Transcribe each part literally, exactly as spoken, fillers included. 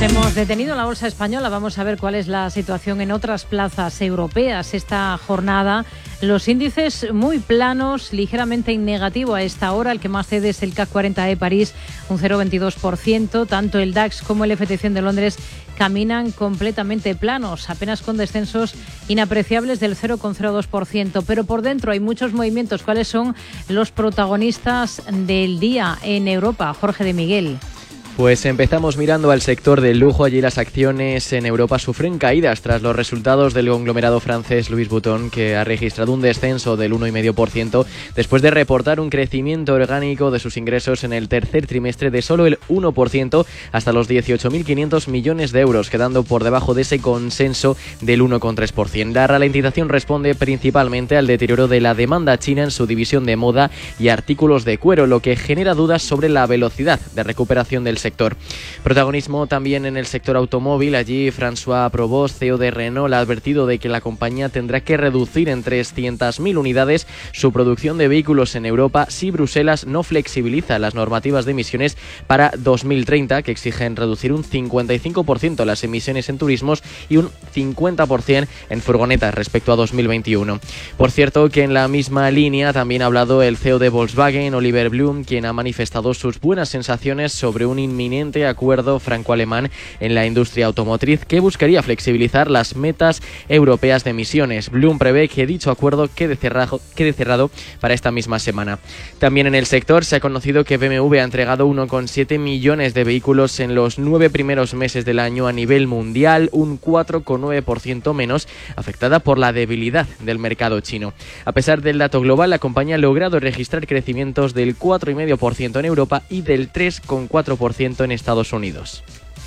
Hemos detenido la bolsa española. Vamos a ver cuál es la situación en otras plazas europeas esta jornada. Los índices muy planos, ligeramente en negativo a esta hora. El que más cede es el C A C cuarenta de París, un cero coma veintidós por ciento. Tanto el DAX como el F T cien de Londres caminan completamente planos, apenas con descensos inapreciables del cero coma cero dos por ciento. Pero por dentro hay muchos movimientos. ¿Cuáles son los protagonistas del día en Europa? Jorge de Miguel. Pues empezamos mirando al sector del lujo. Allí las acciones en Europa sufren caídas tras los resultados del conglomerado francés Louis Vuitton, que ha registrado un descenso del uno coma cinco por ciento después de reportar un crecimiento orgánico de sus ingresos en el tercer trimestre de solo el uno por ciento hasta los dieciocho mil quinientos millones de euros, quedando por debajo de ese consenso del uno coma tres por ciento. La ralentización responde principalmente al deterioro de la demanda china en su división de moda y artículos de cuero, lo que genera dudas sobre la velocidad de recuperación del sector. Protagonismo también en el sector automóvil. Allí François Provost, C E O de Renault, ha advertido de que la compañía tendrá que reducir en trescientas mil unidades su producción de vehículos en Europa si Bruselas no flexibiliza las normativas de emisiones para dos mil treinta, que exigen reducir un cincuenta y cinco por ciento las emisiones en turismos y un cincuenta por ciento en furgonetas respecto a dos mil veintiuno. Por cierto, que en la misma línea también ha hablado el C E O de Volkswagen, Oliver Blume, quien ha manifestado sus buenas sensaciones sobre un inminente acuerdo franco-alemán en la industria automotriz que buscaría flexibilizar las metas europeas de emisiones. Bloom prevé que dicho acuerdo quede cerrado, quede cerrado para esta misma semana. También en el sector se ha conocido que B M W ha entregado uno coma siete millones de vehículos en los nueve primeros meses del año a nivel mundial, un cuatro coma nueve por ciento menos, afectada por la debilidad del mercado chino. A pesar del dato global, la compañía ha logrado registrar crecimientos del cuatro coma cinco por ciento en Europa y del tres coma cuatro por ciento en Estados Unidos.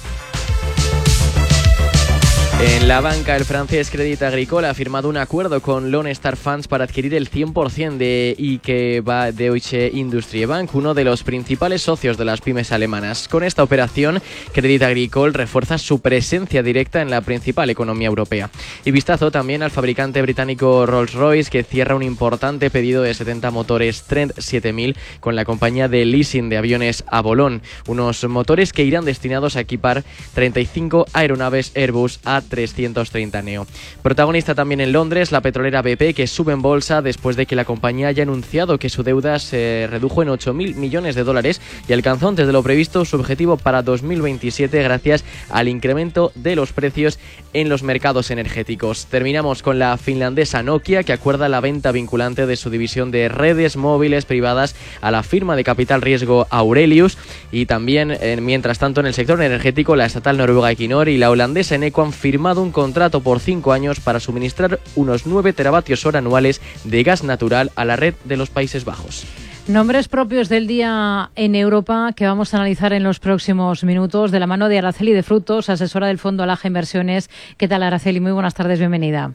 En la banca, el francés Crédit Agricole ha firmado un acuerdo con Lone Star Funds para adquirir el cien por ciento de I K B Deutsche Industrie Bank, uno de los principales socios de las pymes alemanas. Con esta operación, Crédit Agricole refuerza su presencia directa en la principal economía europea. Y vistazo también al fabricante británico Rolls-Royce, que cierra un importante pedido de setenta motores Trent siete mil con la compañía de leasing de aviones Avolon, unos motores que irán destinados a equipar treinta y cinco aeronaves Airbus A trescientos treinta neo. Protagonista también en Londres, la petrolera B P, que sube en bolsa después de que la compañía haya anunciado que su deuda se redujo en ocho mil millones de dólares y alcanzó antes de lo previsto su objetivo para dos mil veintisiete gracias al incremento de los precios en los mercados energéticos. Terminamos con la finlandesa Nokia, que acuerda la venta vinculante de su división de redes móviles privadas a la firma de capital riesgo Aurelius. Y también, eh, mientras tanto, en el sector energético, la estatal noruega Equinor y la holandesa Eneco han firmado un contrato por cinco años para suministrar unos nueve teravatios hora anuales de gas natural a la red de los Países Bajos. Nombres propios del día en Europa que vamos a analizar en los próximos minutos de la mano de Araceli de Frutos, asesora del Fondo Alaja Inversiones. ¿Qué tal, Araceli? Muy buenas tardes, bienvenida.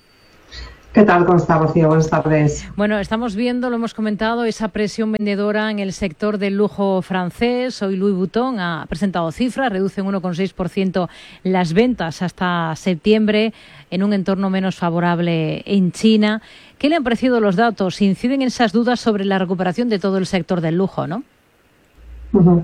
¿Qué tal? ¿Cómo está, Rocío? Buenas tardes. Bueno, estamos viendo, lo hemos comentado, esa presión vendedora en el sector del lujo francés. Hoy Louis Vuitton ha presentado cifras, reduce en uno coma seis por ciento las ventas hasta septiembre en un entorno menos favorable en China. ¿Qué le han parecido los datos? Inciden en esas dudas sobre la recuperación de todo el sector del lujo, ¿no? Uh-huh.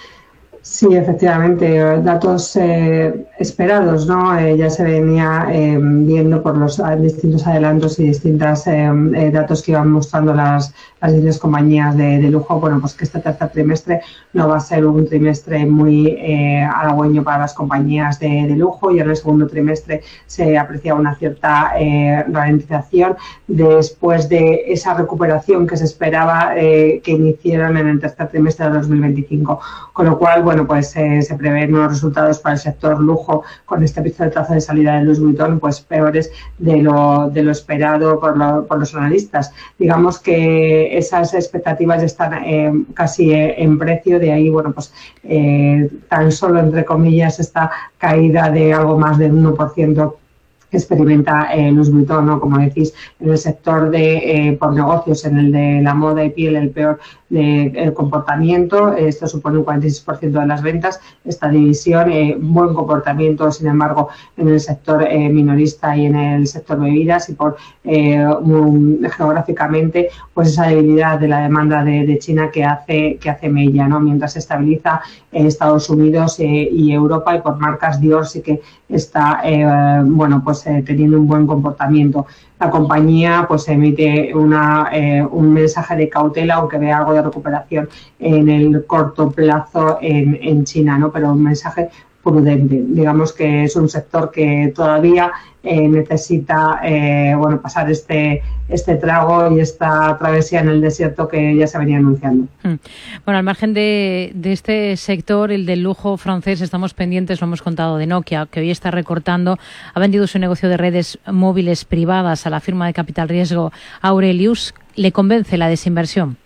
Sí, efectivamente, datos eh, esperados, ¿no? Eh, ya se venía eh, viendo por los distintos adelantos y distintos eh, eh, datos que iban mostrando las, las distintas compañías de, de lujo, bueno, pues que este tercer trimestre no va a ser un trimestre muy eh, halagüeño para las compañías de, de lujo, y en el segundo trimestre se aprecia una cierta eh, ralentización después de esa recuperación que se esperaba eh, que iniciaran en el tercer trimestre de dos mil veinticinco, con lo cual, bueno, pues eh, se prevén unos resultados para el sector lujo con este pistoletazo de salida de Louis Vuitton pues peores de lo, de lo esperado por, lo, por los analistas. Digamos que esas expectativas están eh, casi eh, en precio, de ahí, bueno, pues eh, tan solo, entre comillas, esta caída de algo más del uno por ciento que experimenta eh, Louis Vuitton, ¿no? Como decís, en el sector de eh, por negocios, en el de la moda y piel, el peor del comportamiento. Esto supone un cuarenta y seis por ciento de las ventas. Esta división, eh, buen comportamiento, sin embargo, en el sector eh, minorista y en el sector bebidas, y por eh, un, geográficamente, pues esa debilidad de la demanda de, de China que hace que hace mella, ¿no? Mientras se estabiliza en Estados Unidos eh, y Europa, y por marcas Dior sí que está eh, bueno pues eh, teniendo un buen comportamiento. La compañía pues emite una, eh, un mensaje de cautela, aunque vea algo de recuperación en el corto plazo en, en China, ¿no? Pero un mensaje prudente. Digamos que es un sector que todavía eh, necesita eh, bueno pasar este este trago y esta travesía en el desierto que ya se venía anunciando. Bueno, al margen de, de este sector, el del lujo francés, estamos pendientes, lo hemos contado, de Nokia, que hoy está recortando, ha vendido su negocio de redes móviles privadas a la firma de capital riesgo Aurelius. ¿Le convence la desinversión?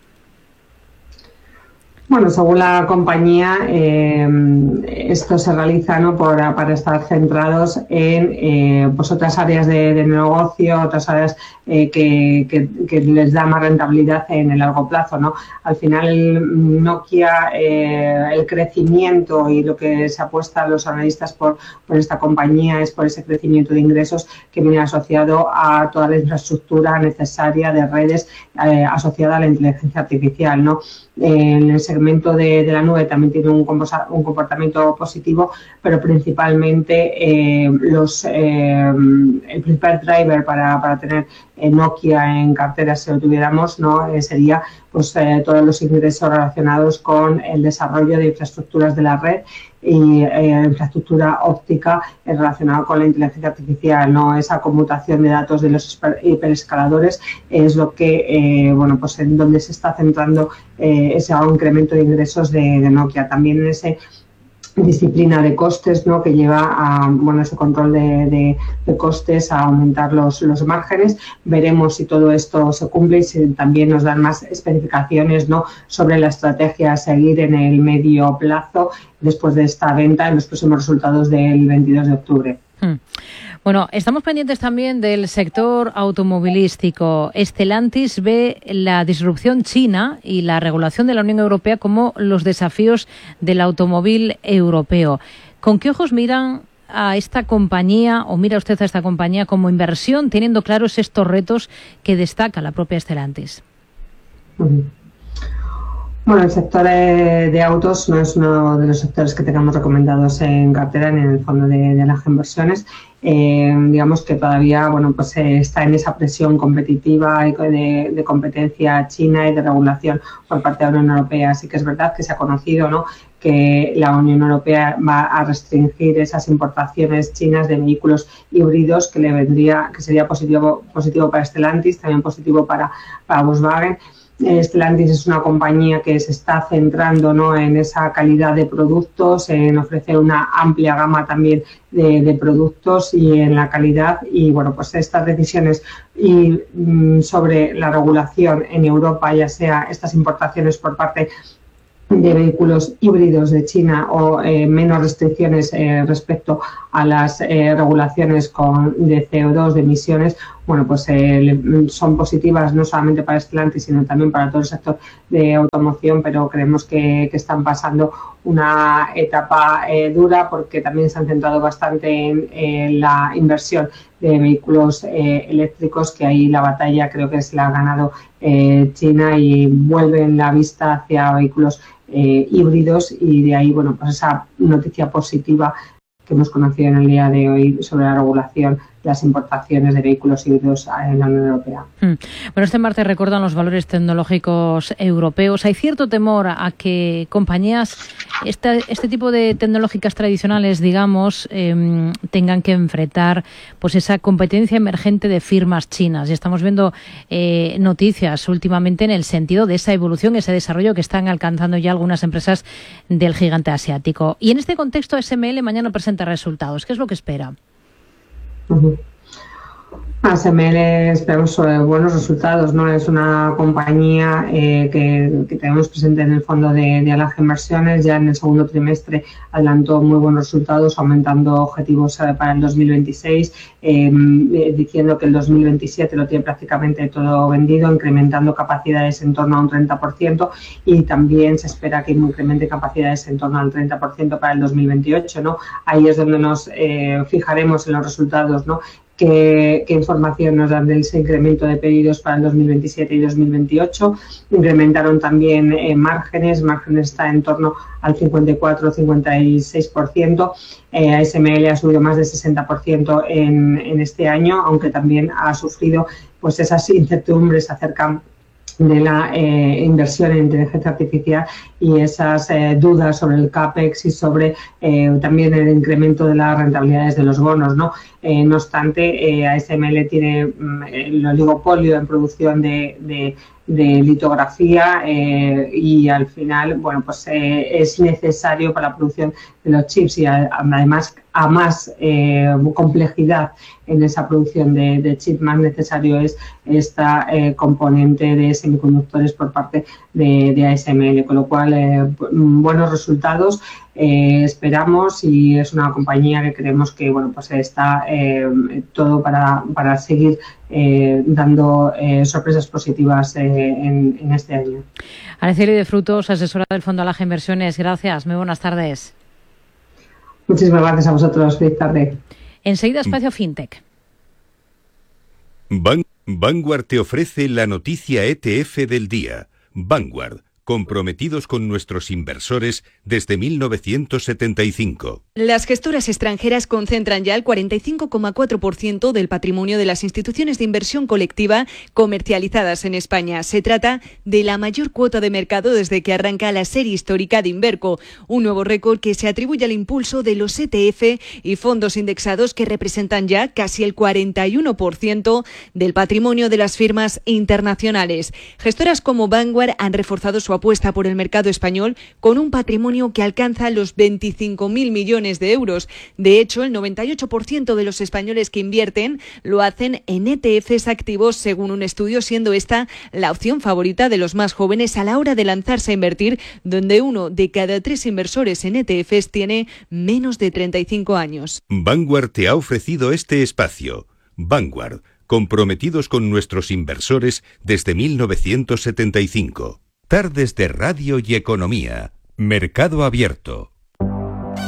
Bueno, según la compañía, eh, esto se realiza, ¿no? Por, para estar centrados en eh, pues otras áreas de, de negocio, otras áreas eh, que, que, que les da más rentabilidad en el largo plazo, ¿no? Al final, el Nokia, eh, el crecimiento y lo que se apuesta a los analistas por, por esta compañía es por ese crecimiento de ingresos que viene asociado a toda la infraestructura necesaria de redes eh, asociada a la inteligencia artificial, ¿no? En el segmento de, de la nube también tiene un, un comportamiento positivo, pero principalmente eh, los eh, el principal driver para, para tener eh, Nokia en cartera, si lo tuviéramos, no eh, sería pues eh, todos los ingresos relacionados con el desarrollo de infraestructuras de la red y eh, infraestructura óptica eh, relacionada con la inteligencia artificial, no esa conmutación de datos de los hiperescaladores es lo que eh, bueno pues en donde se está centrando eh, ese incremento de ingresos de, de Nokia. También en ese disciplina de costes, ¿no? Que lleva a bueno ese control de, de, de costes, a aumentar los, los márgenes. Veremos si todo esto se cumple y si también nos dan más especificaciones, ¿no? Sobre la estrategia a seguir en el medio plazo después de esta venta en los próximos resultados del veintidós de octubre. Hmm. Bueno, estamos pendientes también del sector automovilístico. Stellantis ve la disrupción china y la regulación de la Unión Europea como los desafíos del automóvil europeo. ¿Con qué ojos miran a esta compañía, o mira usted a esta compañía como inversión, teniendo claros estos retos que destaca la propia Stellantis? Uh-huh. Bueno, el sector de autos no es uno de los sectores que tengamos recomendados en cartera ni en el fondo de, de las inversiones. Eh, digamos que todavía bueno pues eh, está en esa presión competitiva y de, de competencia china y de regulación por parte de la Unión Europea. Así que es verdad que se ha conocido, ¿no?, que la Unión Europea va a restringir esas importaciones chinas de vehículos híbridos, que le vendría, que sería positivo positivo para Stellantis, también positivo para, para Volkswagen. Stellantis es una compañía que se está centrando, ¿no?, en esa calidad de productos, en ofrecer una amplia gama también de, de productos y en la calidad. Y bueno, pues estas decisiones y mm, sobre la regulación en Europa, ya sea estas importaciones por parte de vehículos híbridos de China o eh, menos restricciones eh, respecto a las eh, regulaciones con, de C O dos, de emisiones, bueno, pues eh, son positivas no solamente para Stellantis, sino también para todo el sector de automoción, pero creemos que, que están pasando una etapa eh, dura, porque también se han centrado bastante en, en la inversión de vehículos eh, eléctricos, que ahí la batalla creo que se la ha ganado eh, China, y vuelven la vista hacia vehículos eh, híbridos, y de ahí, bueno, pues esa noticia positiva que hemos conocido en el día de hoy sobre la regulación de las importaciones de vehículos híbridos en la Unión Europea. Mm. Bueno, este martes recordan los valores tecnológicos europeos. Hay cierto temor a que compañías, este, este tipo de tecnológicas tradicionales, digamos, eh, tengan que enfrentar pues esa competencia emergente de firmas chinas. Y estamos viendo eh, noticias últimamente en el sentido de esa evolución, ese desarrollo que están alcanzando ya algunas empresas del gigante asiático. Y en este contexto, S M L mañana presenta resultados. ¿Qué es lo que espera? Uh-huh. A S M L esperamos buenos resultados, ¿no? Es una compañía eh, que, que tenemos presente en el fondo de, de Alange Inversiones. Ya en el segundo trimestre adelantó muy buenos resultados, aumentando objetivos eh, para el dos mil veintiséis, eh, diciendo que el dos mil veintisiete lo tiene prácticamente todo vendido, incrementando capacidades en torno a un treinta por ciento, y también se espera que incremente capacidades en torno al treinta por ciento para el dos mil veintiocho, ¿no? Ahí es donde nos eh, fijaremos en los resultados, ¿no? Qué, qué información nos dan de ese incremento de pedidos para el dos mil veintisiete y dos mil veintiocho. Incrementaron también eh, márgenes, márgenes está en torno al cincuenta y cuatro a cincuenta y seis por ciento. Eh, A S M L ha subido más del sesenta por ciento en, en este año, aunque también ha sufrido pues esas incertidumbres acerca de la eh, inversión en inteligencia artificial y esas eh, dudas sobre el CAPEX y sobre eh, también el incremento de las rentabilidades de los bonos, ¿no? Eh, no obstante, eh, A S M L tiene mm, el oligopolio en producción de, de, de litografía eh, y al final, bueno, pues eh, es necesario para la producción de los chips y a, además a más eh, complejidad en esa producción de, de chips, más necesario es esta eh, componente de semiconductores por parte de, de A S M L, con lo cual eh, buenos resultados eh, esperamos, y es una compañía que creemos que bueno pues está eh, todo para, para seguir eh, dando eh, sorpresas positivas eh, en, en este año. Araceli de Frutos, asesora del Fondo Alange Inversiones, gracias, muy buenas tardes. Muchísimas gracias a vosotros, feliz tarde. Enseguida Espacio FinTech. Van- Vanguard te ofrece la noticia E T F del día. Vanguard, comprometidos con nuestros inversores desde mil novecientos setenta y cinco. Las gestoras extranjeras concentran ya el cuarenta y cinco coma cuatro por ciento del patrimonio de las instituciones de inversión colectiva comercializadas en España. Se trata de la mayor cuota de mercado desde que arranca la serie histórica de Inverco, un nuevo récord que se atribuye al impulso de los E T F y fondos indexados que representan ya casi el cuarenta y uno por ciento del patrimonio de las firmas internacionales. Gestoras como Vanguard han reforzado su apuesta por el mercado español con un patrimonio que alcanza los veinticinco mil millones de euros. De hecho, el noventa y ocho por ciento de los españoles que invierten lo hacen en E T Fs activos, según un estudio, siendo esta la opción favorita de los más jóvenes a la hora de lanzarse a invertir, donde uno de cada tres inversores en E T Fs tiene menos de treinta y cinco años. Vanguard te ha ofrecido este espacio. Vanguard, comprometidos con nuestros inversores desde mil novecientos setenta y cinco. Tardes de Radio y Economía. Mercado Abierto.